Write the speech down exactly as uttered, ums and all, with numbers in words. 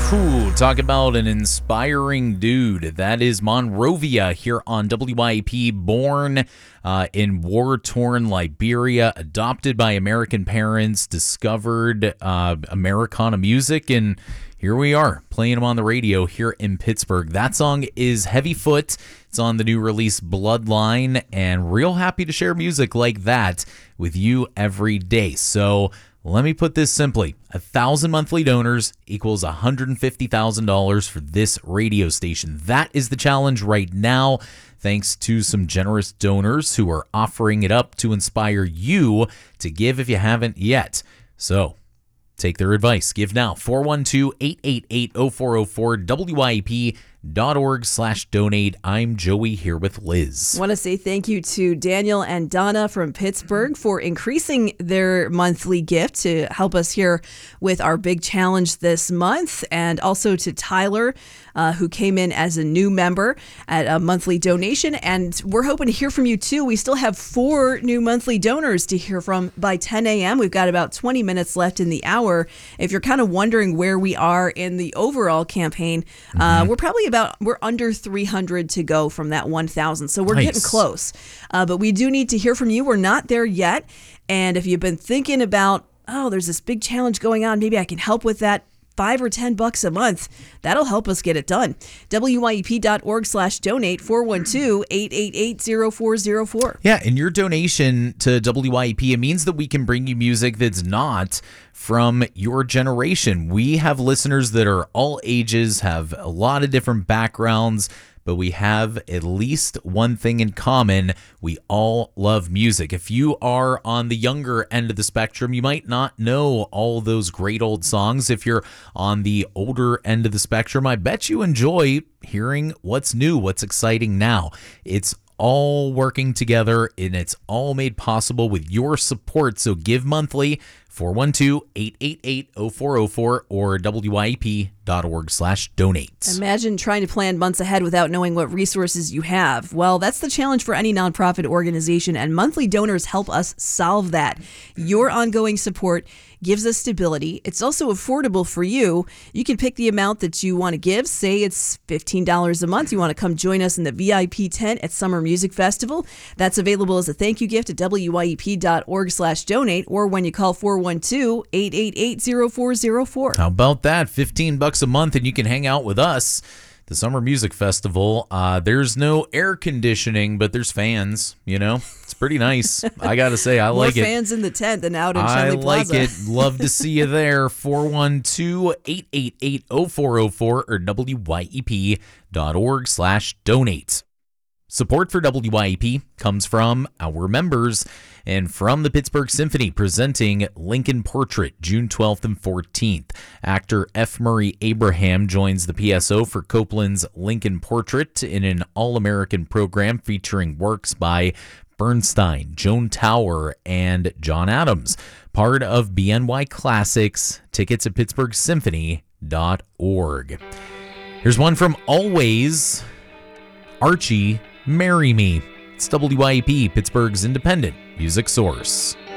Ooh, talk about an inspiring dude. That is Monrovia here on W I P. Born uh, in war-torn Liberia, adopted by American parents, discovered uh, Americana music, and here we are playing him on the radio here in Pittsburgh. That song is Heavy Foot. It's on the new release Bloodline, and real happy to share music like that with you every day. So let me put this simply. A thousand monthly donors equals one hundred fifty thousand dollars for this radio station. That is the challenge right now, thanks to some generous donors who are offering it up to inspire you to give if you haven't yet. So take their advice. Give now. four one two, eight eight eight, zero four zero four, W I P dot org slash donate. I'm Joey here with Liz. I want to say thank you to Daniel and Donna from Pittsburgh for increasing their monthly gift to help us here with our big challenge this month, and also to Tyler, uh, who came in as a new member at a monthly donation. And we're hoping to hear from you too. We still have four new monthly donors to hear from by ten a.m. We've got about twenty minutes left in the hour. If you're kind of wondering where we are in the overall campaign, mm-hmm. uh, we're probably about we're under three hundred to go from that one thousand, so we're nice. Getting close, uh, but we do need to hear from you. We're not there yet, and if you've been thinking about, oh, there's this big challenge going on, maybe I can help with that, five or ten bucks a month, that'll help us get it done. W I E P dot org slash donate, four one two, eight eight eight, zero four zero four. Yeah, and your donation to W I E P, it means that we can bring you music that's not from your generation. We have listeners that are all ages, have a lot of different backgrounds, but we have at least one thing in common. We all love music. If you are on the younger end of the spectrum, you might not know all those great old songs. If you're on the older end of the spectrum, I bet you enjoy hearing what's new, what's exciting now. It's all working together, and it's all made possible with your support. So give monthly, four one two, eight eight eight, zero four zero four or W I E P dot org slash donate. Imagine trying to plan months ahead without knowing what resources you have. Well, that's the challenge for any nonprofit organization, and monthly donors help us solve that. Your ongoing support gives us stability. It's also affordable for you. You can pick the amount that you want to give. Say it's fifteen dollars a month. You want to come join us in the V I P tent at Summer Music Festival. That's available as a thank you gift at W I E P dot org slash donate, or when you call four one two, eight eight eight, zero four zero four. How about that? fifteen bucks a month, and you can hang out with us. The Summer Music Festival, uh, there's no air conditioning, but there's fans, you know? It's pretty nice. I got to say, I More like it. More fans in the tent than out in I Shelly Plaza. like it. Love to see you there. four one two, eight eight eight, zero four zero four or W I E P dot org slash donate. Support for W I E P comes from our members and from the Pittsburgh Symphony, presenting Lincoln Portrait June twelfth and fourteenth. Actor F. Murray Abraham joins the P S O for Copeland's Lincoln Portrait in an all-American program featuring works by Bernstein, Joan Tower, and John Adams. Part of B N Y Classics. Tickets at pittsburgh symphony dot org. Here's one from Always. Archie, Marry Me. It's W I E P, Pittsburgh's independent music source.